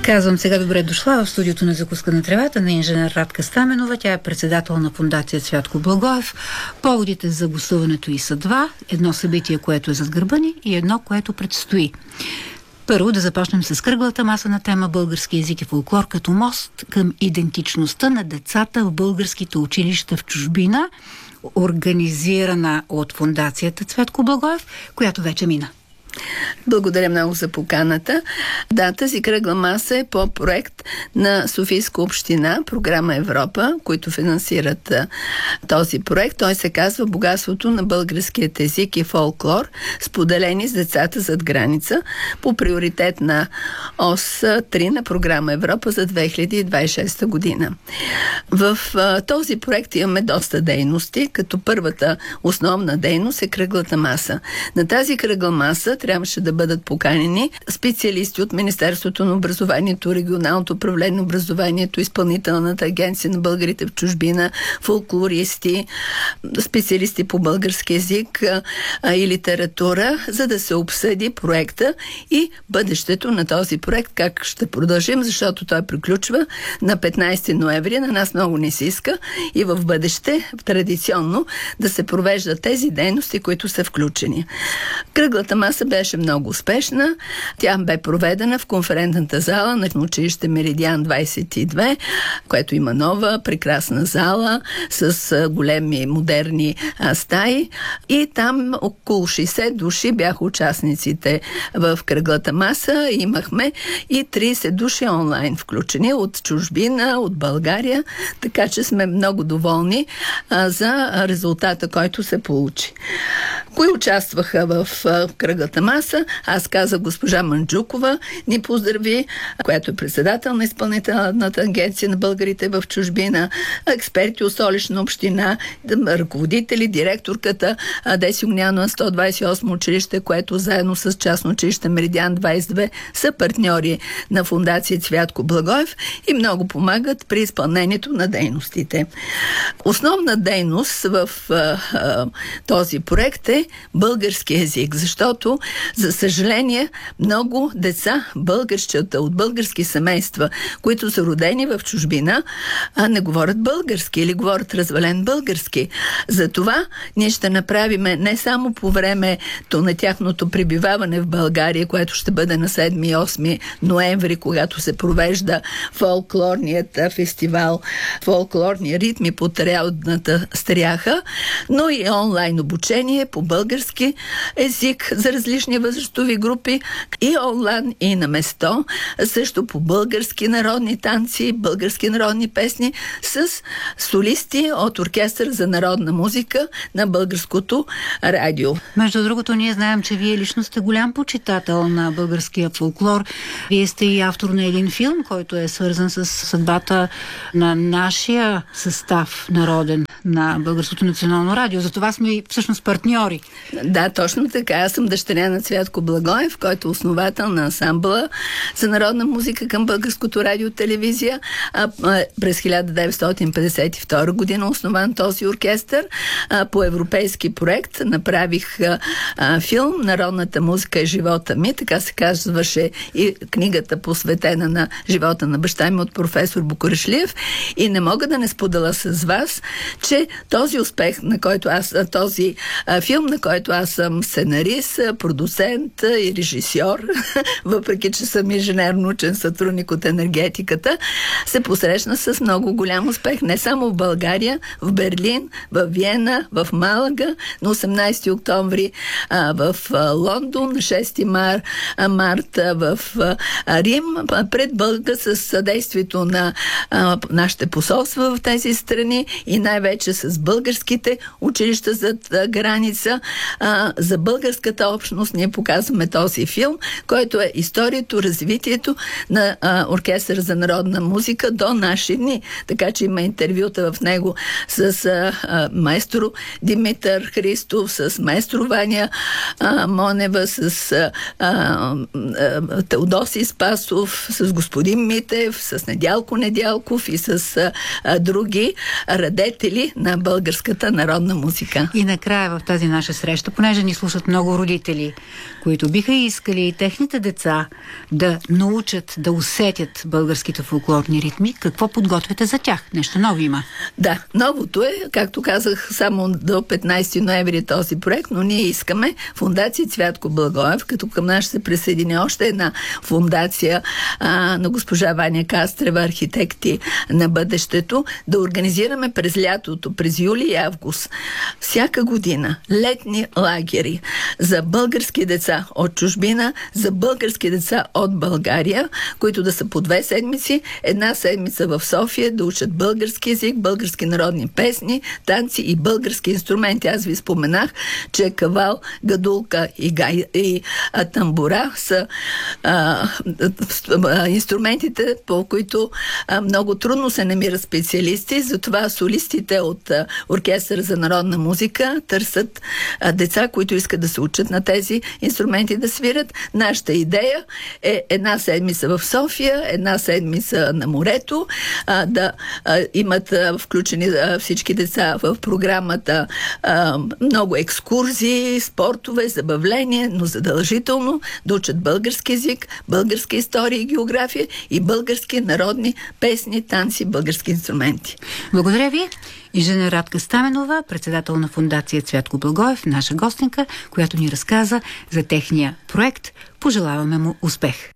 Казвам сега добре дошла в студиото на Закуска на тревата на инженер Радка Стаменова. Тя е председател на фондация Цвятко Благоев. Поводите за гостуването й са два. Едно събитие, което е зад гърба ни, и едно, което предстои. Първо да започнем с кръглата маса на тема български език и фолклор като мост към идентичността на децата в българските училища в чужбина, организирана от фондацията Цвятко Благоев, която вече мина. Благодаря много за поканата. Да, тази кръгла маса е по проект на Софийска община, програма Европа, които финансират този проект. Той се казва "Богатството на българският език и фолклор, споделени с децата зад граница", по приоритет на ОС 3 на програма Европа за 2026 година. В този проект имаме доста дейности, като първата основна дейност е кръглата маса. На тази кръгла маса трябваше да бъдат поканени специалисти от Министерството на образованието, регионалното управление на образованието, Изпълнителната агенция на българите в чужбина, фолклористи, специалисти по български език и литература, за да се обсъди проекта и бъдещето на този проект, как ще продължим, защото той приключва на 15 ноември. На нас много не се иска и в бъдеще традиционно да се провеждат тези дейности, които са включени. Кръглата маса беше много успешна. Тя бе проведена в конферентната зала на училище Меридиан 22, което има нова, прекрасна зала с големи модерни стаи. И там около 60 души бяха участниците в кръглата маса. Имахме и 30 души онлайн включени от чужбина, от България, така че сме много доволни за резултата, който се получи. Кои участваха в кръглата маса? Аз казах, госпожа Манджукова ни поздрави, която е председател на Изпълнителната агенция на българите в чужбина, експерти от Столична община, ръководители, директорката Деси Огнянова 128 училище, което заедно с частно училище Меридиан 22 са партньори на фондация Цвятко Благоев и много помагат при изпълнението на дейностите. Основна дейност в този проект е български език, защото за съжаление много деца, българчета от български семейства, които са родени в чужбина, не говорят български или говорят развален български. Затова ние ще направим не само по времето на тяхното пребиваване в България, което ще бъде на 7 и 8 ноември, когато се провежда фолклорният фестивал, фолклорни ритми под рядната стряха, но и онлайн обучение по български език за различни възрастови групи и онлайн, и на место, също по български народни танци, български народни песни с солисти от Оркестър за народна музика на Българското радио. Между другото, ние знаем, че вие лично сте голям почитател на българския фолклор. Вие сте и автор на един филм, който е свързан с съдбата на нашия състав народен на Българското национално радио. Затова сме и всъщност партньори. Да, точно така. Аз съм дъщеря на Цвятко Благоев, който е основател на ансамбъла за народна музика към Българското радио телевизия. През 1952 година основан този оркестър. По европейски проект направих филм "Народната музика е живота ми", така се казваше и книгата, посветена на живота на баща ми, от професор Букурешлиев. И не мога да не споделя с вас, че този успех, на който този филм, на който аз съм сценарист, продуцент и режисьор, въпреки че съм инженер-научен сътрудник от енергетиката, се посрещна с много голям успех. Не само в България, в Берлин, в Виена, в Малага, на 18 октомври в Лондон, на 6 март в Рим, пред Бълга с съдействието на нашите посолства в тези страни и най-вече с българските училища зад граница. За българската общност ние показваме този филм, който е историята, развитието на Оркестър за народна музика до наши дни. Така че има интервюта в него с маестро Димитър Христов, с маестро Ваня Монева, с Теодоси Спасов, с господин Митев, с Недялко Недялков и с други радетели на българската народна музика. И накрая в тази наша среща, понеже ни слушат много родители които биха искали техните деца да научат, да усетят българските фолклорни ритми, какво подготвяте за тях? Нещо ново има. Да, новото е, както казах, само до 15 ноември този проект, но ние искаме Фондация Цвятко Благоев, като към нас ще се присъедини още една фондация на госпожа Ваня Кастрева, архитекти на бъдещето, да организираме през лятото, през юли и август, всяка година летни лагери за български деца от чужбина, за български деца от България, които да са по 2 седмици, една седмица в София, да учат български език, български народни песни, танци и български инструменти. Аз ви споменах, че кавал, гадулка и тамбура са инструментите, по които много трудно се намират специалисти, затова солистите от Оркестър за народна музика търсят деца, които искат да се учат на тези инструменти да свирят. Нашата идея е една седмица в София, една седмица на морето, да имат включени всички деца в програмата много екскурзии, спортове, забавления, но задължително да учат български език, българска история и география и български народни песни, танци, български инструменти. Благодаря ви. Инженер Радка Стаменова, председател на Фондация Цвятко Благоев, наша гостенка, която ни разказа за техния проект. Пожелаваме му успех!